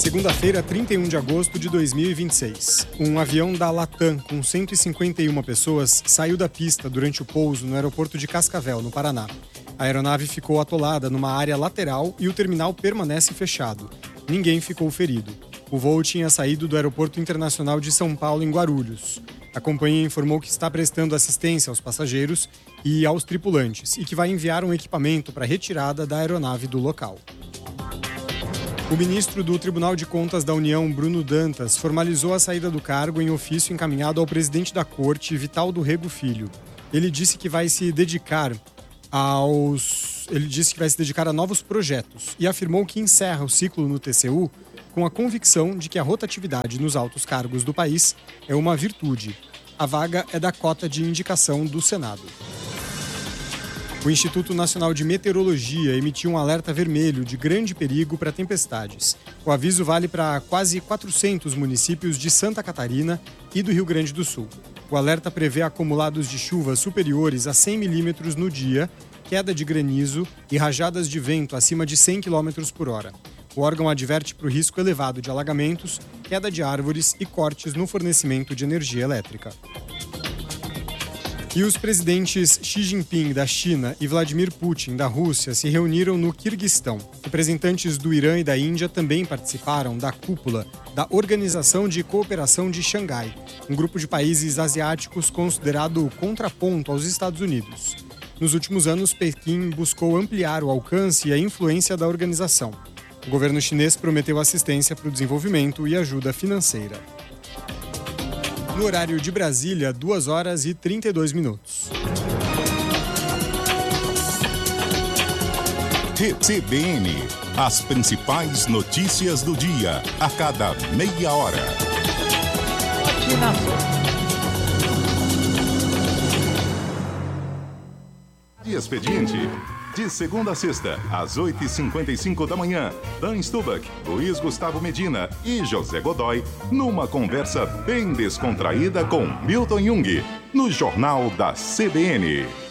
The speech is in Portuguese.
Segunda-feira, 31 de agosto de 2026. Um avião da Latam com 151 pessoas saiu da pista durante o pouso no aeroporto de Cascavel, no Paraná. A aeronave ficou atolada numa área lateral e o terminal permanece fechado. Ninguém ficou ferido. O voo tinha saído do Aeroporto Internacional de São Paulo, em Guarulhos. A companhia informou que está prestando assistência aos passageiros e aos tripulantes e que vai enviar um equipamento para retirada da aeronave do local. O ministro do Tribunal de Contas da União, Bruno Dantas, formalizou a saída do cargo em ofício encaminhado ao presidente da Corte, Vital do Rego Filho. Ele disse que vai se dedicar a novos projetos e afirmou que encerra o ciclo no TCU com a convicção de que a rotatividade nos altos cargos do país é uma virtude. A vaga é da cota de indicação do Senado. O Instituto Nacional de Meteorologia emitiu um alerta vermelho de grande perigo para tempestades. O aviso vale para quase 400 municípios de Santa Catarina e do Rio Grande do Sul. O alerta prevê acumulados de chuva superiores a 100 milímetros no dia, queda de granizo e rajadas de vento acima de 100 km por hora. O órgão adverte para o risco elevado de alagamentos, queda de árvores e cortes no fornecimento de energia elétrica. E os presidentes Xi Jinping, da China, e Vladimir Putin, da Rússia, se reuniram no Quirguistão. Representantes do Irã e da Índia também participaram da cúpula da Organização de Cooperação de Xangai, um grupo de países asiáticos considerado contraponto aos Estados Unidos. Nos últimos anos, Pequim buscou ampliar o alcance e a influência da organização. O governo chinês prometeu assistência para o desenvolvimento e ajuda financeira. No horário de Brasília, 2h32. CBN, as principais notícias do dia, a cada meia hora. De expediente. De segunda a sexta, às 8h55 da manhã, Dan Stubach, Luiz Gustavo Medina e José Godoy, numa conversa bem descontraída com Milton Jung, no Jornal da CBN.